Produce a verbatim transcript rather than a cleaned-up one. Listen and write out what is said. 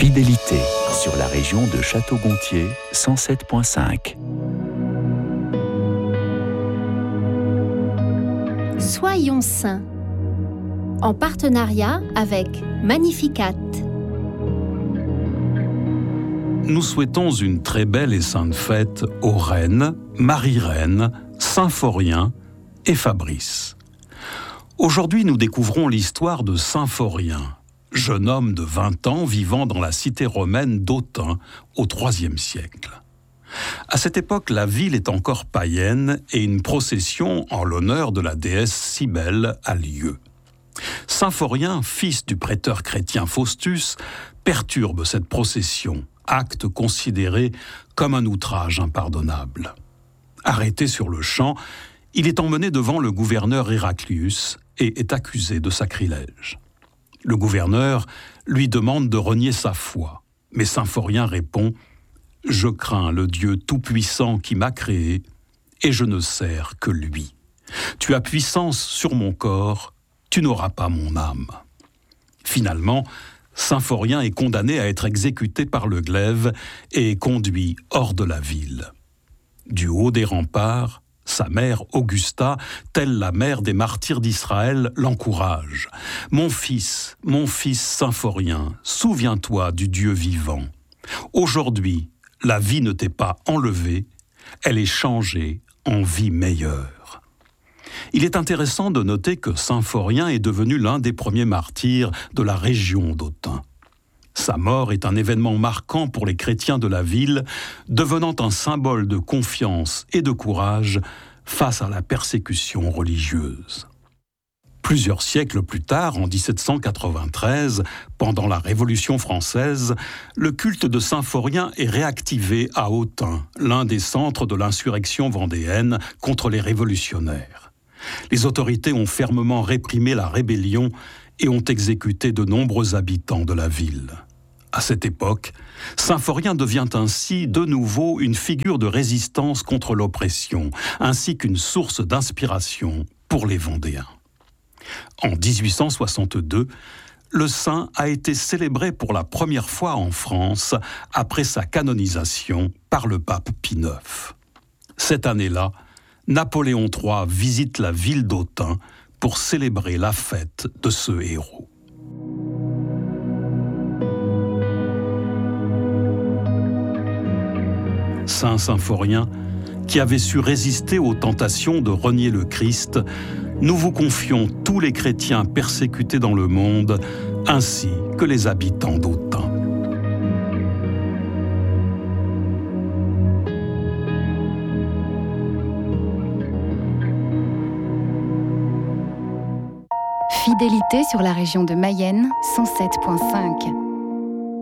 Fidélité sur la région de Château-Gontier, cent sept virgule cinq. Soyons saints, en partenariat avec Magnificat. Nous souhaitons une très belle et sainte fête aux reines, Marie-Reine, Symphorien et Fabrice. Aujourd'hui, nous découvrons l'histoire de Symphorien, jeune homme de vingt ans vivant dans la cité romaine d'Autun au troisième siècle. À cette époque, la ville est encore païenne et une procession en l'honneur de la déesse Cybèle a lieu. Symphorien, fils du prêteur chrétien Faustus, perturbe cette procession, acte considéré comme un outrage impardonnable. Arrêté sur le champ, il est emmené devant le gouverneur Héraclius et est accusé de sacrilège. Le gouverneur lui demande de renier sa foi, mais Symphorien répond « Je crains le Dieu tout-puissant qui m'a créé et je ne sers que lui. Tu as puissance sur mon corps, tu n'auras pas mon âme. » Finalement, Symphorien est condamné à être exécuté par le glaive et est conduit hors de la ville. Du haut des remparts, sa mère Augusta, telle la mère des martyrs d'Israël, l'encourage. « Mon fils, mon fils Symphorien, souviens-toi du Dieu vivant. Aujourd'hui, la vie ne t'est pas enlevée, elle est changée en vie meilleure. » Il est intéressant de noter que Symphorien est devenu l'un des premiers martyrs de la région d'Autun. Sa mort est un événement marquant pour les chrétiens de la ville, devenant un symbole de confiance et de courage face à la persécution religieuse. Plusieurs siècles plus tard, en dix-sept cent quatre-vingt-treize, pendant la Révolution française, le culte de Symphorien est réactivé à Autun, l'un des centres de l'insurrection vendéenne contre les révolutionnaires. Les autorités ont fermement réprimé la rébellion et ont exécuté de nombreux habitants de la ville. À cette époque, Symphorien devient ainsi de nouveau une figure de résistance contre l'oppression, ainsi qu'une source d'inspiration pour les Vendéens. En dix-huit cent soixante-deux, le saint a été célébré pour la première fois en France après sa canonisation par le pape Pie neuf. Cette année-là, Napoléon trois visite la ville d'Autun pour célébrer la fête de ce héros. Saint Symphorien, qui avait su résister aux tentations de renier le Christ, nous vous confions tous les chrétiens persécutés dans le monde, ainsi que les habitants d'Autun. Fidélité sur la région de Mayenne, cent sept virgule cinq.